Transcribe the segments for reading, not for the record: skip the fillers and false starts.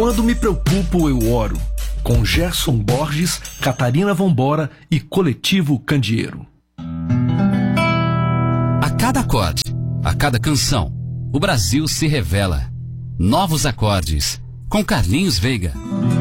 Quando me preocupo, eu oro. Com Gerson Borges, Catarina Vambora e Coletivo Candeeiro. A cada acorde, a cada canção, o Brasil se revela. Novos acordes, com Carlinhos Veiga.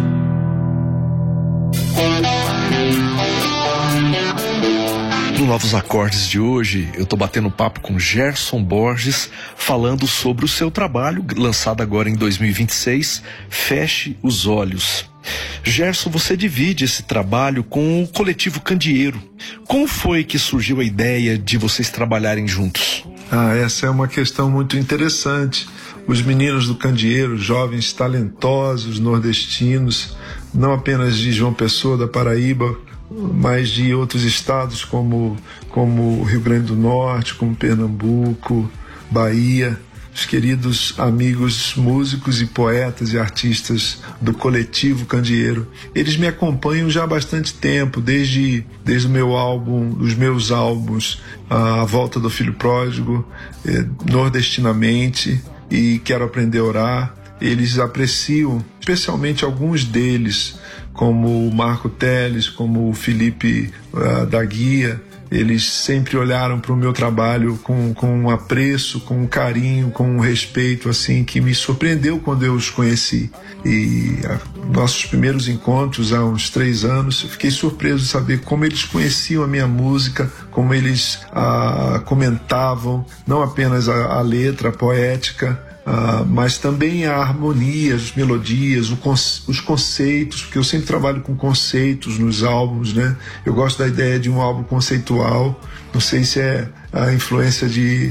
No Novos Acordes de hoje, eu tô batendo papo com Gerson Borges, falando sobre o seu trabalho, lançado agora em 2026, Feche os Olhos. Gerson, você divide esse trabalho com o Coletivo Candeeiro. Como foi que surgiu a ideia de vocês trabalharem juntos? Essa é uma questão muito interessante. Os meninos do Candeeiro, jovens talentosos, nordestinos, não apenas de João Pessoa, da Paraíba, mas de outros estados como Rio Grande do Norte, como Pernambuco, Bahia, os queridos amigos músicos e poetas e artistas do Coletivo Candeeiro. Eles me acompanham já há bastante tempo, desde o meu álbum, os meus álbuns, A Volta do Filho Pródigo, Nordestinamente e Quero Aprender a Orar. Eles apreciam, especialmente alguns deles, como o Marco Teles, como o Felipe da Guia. Eles sempre olharam para o meu trabalho com um apreço, com um carinho, com um respeito assim que me surpreendeu quando eu os conheci. E nossos primeiros encontros há uns 3 anos, eu fiquei surpreso de saber como eles conheciam a minha música, como eles comentavam não apenas a letra, a poética, mas também a harmonia, as melodias, os conceitos, porque eu sempre trabalho com conceitos nos álbuns, né? Eu gosto da ideia de um álbum conceitual. Não sei se é a influência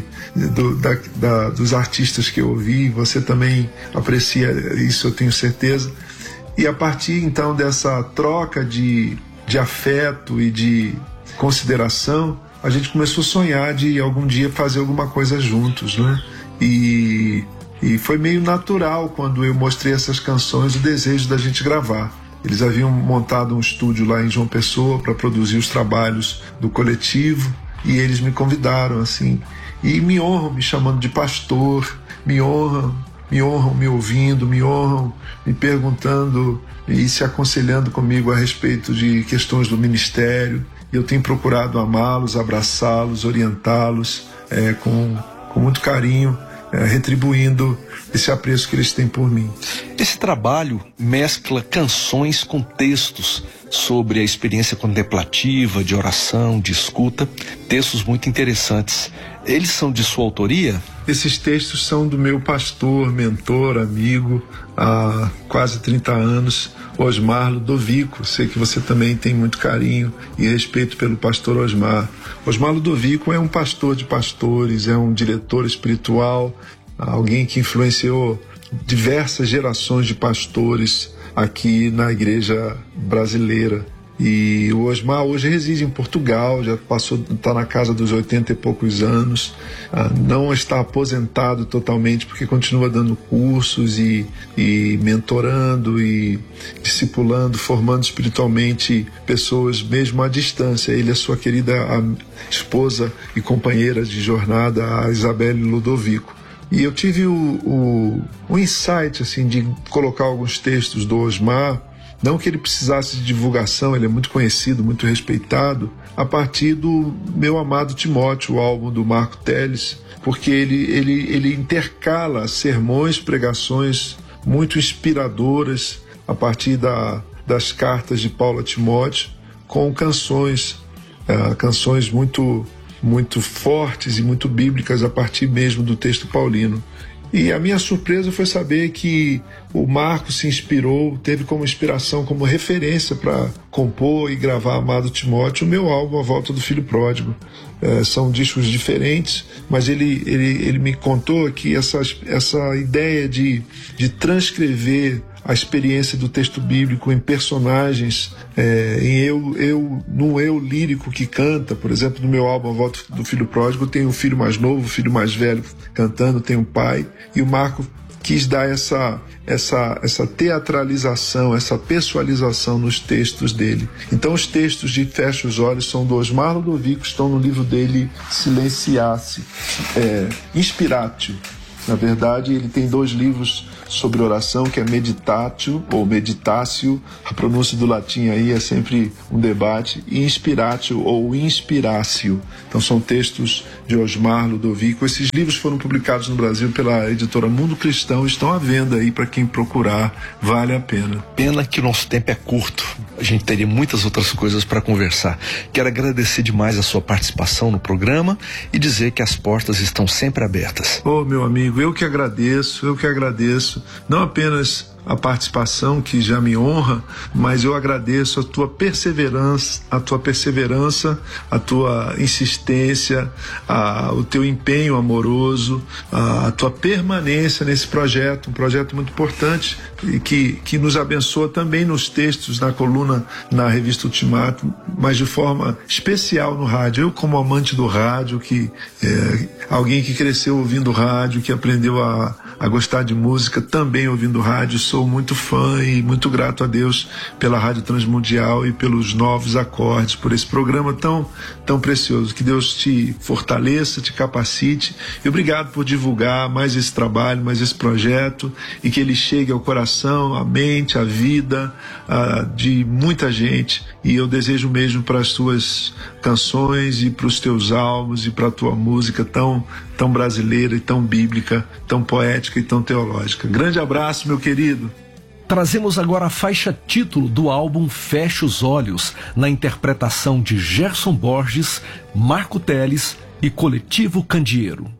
dos artistas que eu ouvi, você também aprecia isso, eu tenho certeza. E a partir então dessa troca de afeto e de consideração, a gente começou a sonhar de algum dia fazer alguma coisa juntos, né? E foi meio natural quando eu mostrei essas canções, o desejo da gente gravar. Eles haviam montado um estúdio lá em João Pessoa para produzir os trabalhos do coletivo e eles me convidaram assim, e me honram me chamando de pastor, me honram me ouvindo, me honram me perguntando e se aconselhando comigo a respeito de questões do ministério. Eu tenho procurado amá-los, abraçá-los, orientá-los com muito carinho, retribuindo esse apreço que eles têm por mim. Esse trabalho mescla canções com textos sobre a experiência contemplativa, de oração, de escuta, textos muito interessantes. Eles são de sua autoria? Esses textos são do meu pastor, mentor, amigo, há quase 30 anos, Osmar Ludovico. Sei que você também tem muito carinho e respeito pelo pastor Osmar. Osmar Ludovico é um pastor de pastores, é um diretor espiritual, alguém que influenciou diversas gerações de pastores aqui na igreja brasileira. E o Osmar hoje reside em Portugal, já está na casa dos 80 e poucos anos, não está aposentado totalmente porque continua dando cursos e mentorando e discipulando, formando espiritualmente pessoas mesmo à distância. Ele é sua querida esposa e companheira de jornada, a Isabelle Ludovico. E eu tive o insight assim, de colocar alguns textos do Osmar, não que ele precisasse de divulgação, ele é muito conhecido, muito respeitado, a partir do Meu Amado Timóteo, o álbum do Marco Teles, porque ele intercala sermões, pregações muito inspiradoras a partir das cartas de Paulo a Timóteo, com canções muito fortes e muito bíblicas a partir mesmo do texto paulino. E a minha surpresa foi saber que o Marco se inspirou, teve como inspiração, como referência para compor e gravar Amado Timóteo, o meu álbum A Volta do Filho Pródigo. São discos diferentes, mas ele me contou que essa ideia de transcrever a experiência do texto bíblico em personagens, no eu lírico que canta. Por exemplo, no meu álbum A Volta do Filho Pródigo tem o filho mais novo, o filho mais velho cantando, tem o pai, e o Marco quis dar essa teatralização, essa pessoalização nos textos dele. Então os textos de Feche os Olhos são do Osmar Ludovico, estão no livro dele Silenciar-se, Inspiratio. Na verdade, ele tem 2 livros sobre oração, que é meditatio ou meditatio. A pronúncia do latim aí é sempre um debate. Inspiratio ou inspiratio. Então são textos de Osmar Ludovico. Esses livros foram publicados no Brasil pela editora Mundo Cristão, estão à venda aí para quem procurar, vale a pena. Pena que o nosso tempo é curto, a gente teria muitas outras coisas para conversar. Quero agradecer demais a sua participação no programa e dizer que as portas estão sempre abertas. Ô, meu amigo, eu que agradeço, não apenas a participação, que já me honra, mas eu agradeço a tua perseverança, a tua insistência, o teu empenho amoroso, a tua permanência nesse projeto, um projeto muito importante e que nos abençoa também nos textos, na coluna, na revista Ultimato, mas de forma especial no rádio. Eu, como amante do rádio, alguém que cresceu ouvindo rádio, que aprendeu a gostar de música também ouvindo rádio, sou muito fã e muito grato a Deus pela Rádio Transmundial e pelos Novos Acordes, por esse programa tão precioso. Que Deus te fortaleça, te capacite, e obrigado por divulgar mais esse trabalho, mais esse projeto, e que ele chegue ao coração, à mente, à vida de muita gente. E eu desejo mesmo para as tuas canções e para os teus álbuns e para a tua música tão brasileira e tão bíblica, tão poética e tão teológica. Grande abraço, meu querido. Trazemos agora a faixa título do álbum Feche os Olhos, na interpretação de Gerson Borges, Marco Teles e Coletivo Candeeiro.